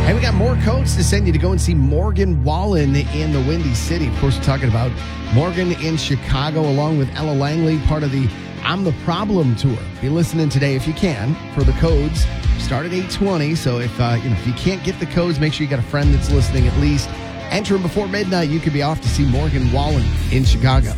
Hey, we got more codes to send you to go and see Morgan Wallen in the Windy City. Of course, we're talking about Morgan in Chicago, along with Ella Langley, part of the I'm the Problem tour. Be listening today if you can for the codes. Start at 8:20. So if you can't get the codes, make sure you got a friend that's listening at least. Enter them before midnight. You could be off to see Morgan Wallen in Chicago.